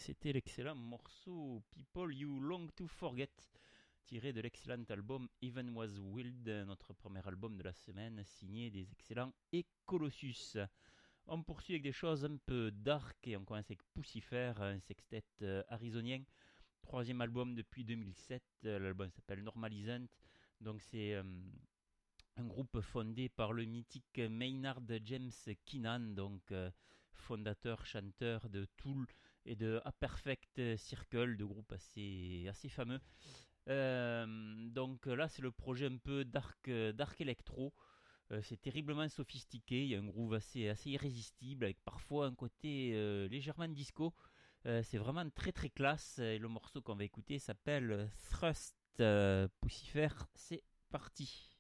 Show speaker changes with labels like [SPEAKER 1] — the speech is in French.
[SPEAKER 1] C'était l'excellent morceau People You Long to Forget, tiré de l'excellent album Even Was Wild, notre premier album de la semaine, signé des excellents Colossus. On poursuit avec des choses un peu dark et on commence avec Pussifer, un sextet arizonien. Troisième album depuis 2007, l'album s'appelle Normalizant. Donc c'est un groupe fondé par le mythique Maynard James Keenan, donc fondateur, chanteur de Tool et de A Perfect Circle, de groupes assez fameux. Donc là, c'est le projet un peu dark electro. C'est terriblement sophistiqué, il y a un groove assez irrésistible avec parfois un côté légèrement disco. C'est vraiment très très classe et le morceau qu'on va écouter s'appelle Thrust. Pussifer, c'est parti.